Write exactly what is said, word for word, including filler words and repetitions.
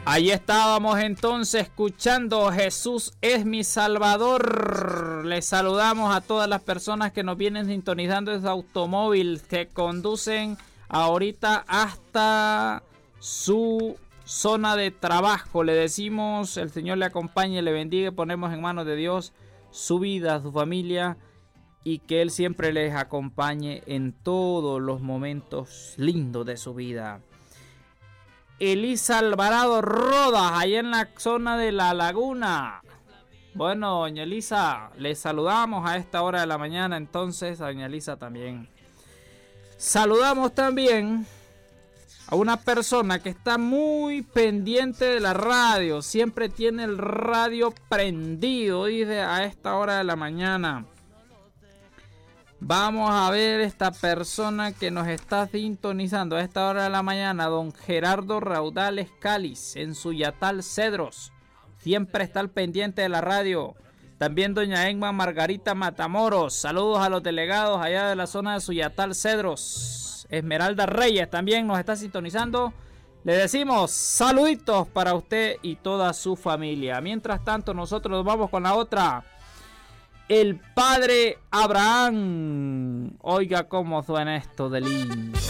Ahí estábamos entonces escuchando Jesús es mi Salvador. Les saludamos a todas las personas que nos vienen sintonizando desde automóvil, que conducen ahorita hasta su zona de trabajo. Le decimos, el Señor le acompañe, le bendiga, ponemos en manos de Dios su vida, su familia, y que Él siempre les acompañe en todos los momentos lindos de su vida. Elisa Alvarado Rodas, allá en la zona de La Laguna. Bueno, doña Elisa, le saludamos a esta hora de la mañana, entonces a doña Elisa también. Saludamos también a una persona que está muy pendiente de la radio, siempre tiene el radio prendido, dice, a esta hora de la mañana. Vamos a ver esta persona que nos está sintonizando a esta hora de la mañana, don Gerardo Raudales Cáliz, en Suyatal Cedros. Siempre está al pendiente de la radio. También doña Emma Margarita Matamoros. Saludos a los delegados allá de la zona de Suyatal Cedros. Esmeralda Reyes también nos está sintonizando. Le decimos saluditos para usted y toda su familia. Mientras tanto, nosotros nos vamos con la otra. El Padre Abraham. Oiga cómo suena esto de lindo.